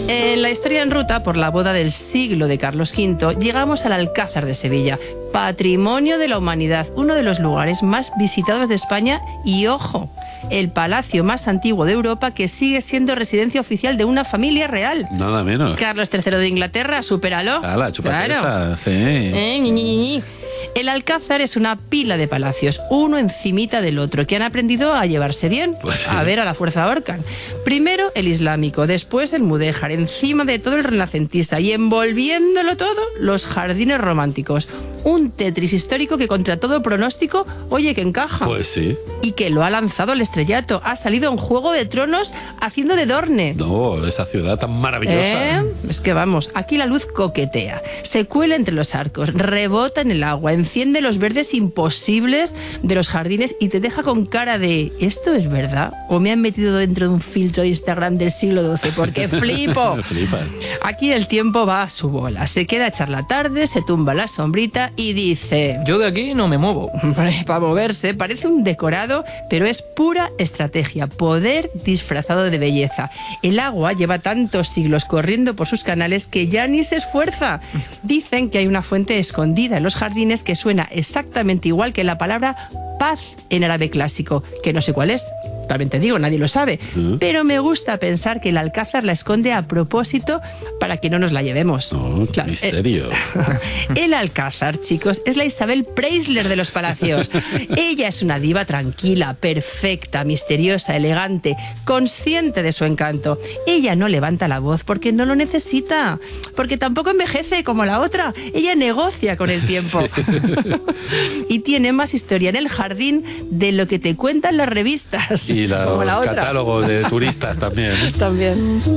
En la historia en ruta, por la boda del siglo de Carlos V, llegamos al Alcázar de Sevilla, patrimonio de la humanidad, uno de los lugares más visitados de España y, ojo, el palacio más antiguo de Europa que sigue siendo residencia oficial de una familia real. Nada menos. Carlos III de Inglaterra, supéralo. ¡Hala, chúpate Claro. esa! Sí. El Alcázar es una pila de palacios, uno encimita del otro, que han aprendido a llevarse bien. Pues sí. A ver, a la fuerza ahorcan. Primero el islámico, después el mudéjar, encima de todo el renacentista y envolviéndolo todo, los jardines románticos. Un Tetris histórico que contra todo pronóstico, oye, que encaja. Pues sí. Y que lo ha lanzado al estrellato. Ha salido en Juego de Tronos haciendo de Dorne. No, esa ciudad tan maravillosa. Es que vamos, aquí la luz coquetea, se cuela entre los arcos, rebota en el agua, enciende los verdes imposibles de los jardines y te deja con cara de ¿esto es verdad? ¿O me han metido dentro de un filtro de Instagram del siglo XII? Porque flipo. Flipas. Aquí el tiempo va a su bola, se queda a echar la tarde, se tumba la sombrita y dice... Yo de aquí no me muevo. Para moverse, parece un decorado, pero es pura estrategia, poder disfrazado de belleza. El agua lleva tantos siglos corriendo por sus canales que ya ni se esfuerza. Dicen que hay una fuente escondida en los jardines que suena exactamente igual que la palabra paz en árabe clásico, que no sé cuál es. También te digo, nadie lo sabe. Pero me gusta pensar que el Alcázar la esconde a propósito para que no nos la llevemos. Oh, qué Claro, misterio. El Alcázar, chicos, es la Isabel Preisler de los palacios. Ella es una diva tranquila, perfecta, misteriosa, elegante, consciente de su encanto. Ella no levanta la voz porque no lo necesita, porque tampoco envejece como la otra. Ella negocia con el tiempo. Y tiene más historia en el jardín de lo que te cuentan las revistas. Y como la los otra. catálogos de turistas también. También.